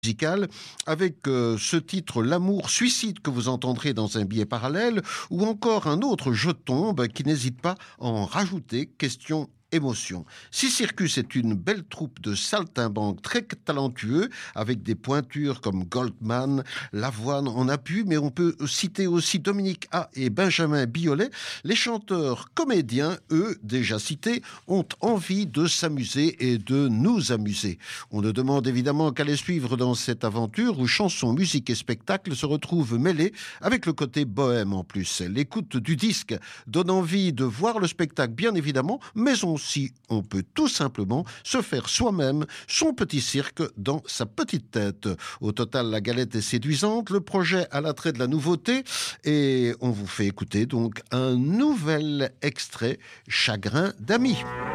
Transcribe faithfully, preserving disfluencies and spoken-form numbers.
musicale avec euh, ce titre L'amour suicide que vous entendrez dans un billet parallèle ou encore un autre Je tombe qui n'hésite pas à en rajouter question émotion. Six Circus est une belle troupe de saltimbanques très talentueux avec des pointures comme Goldman, Lavoine en appui, mais on peut citer aussi Dominique A et Benjamin Biolay. Les chanteurs comédiens, eux, déjà cités, ont envie de s'amuser et de nous amuser. On ne demande évidemment qu'à les suivre dans cette aventure où chansons, musique et spectacle se retrouvent mêlés avec le côté bohème en plus. L'écoute du disque donne envie de voir le spectacle bien évidemment, mais on si on peut tout simplement se faire soi-même son petit cirque dans sa petite tête. Au total, la galette est séduisante, le projet a l'attrait de la nouveauté et on vous fait écouter donc un nouvel extrait Chagrin d'amis.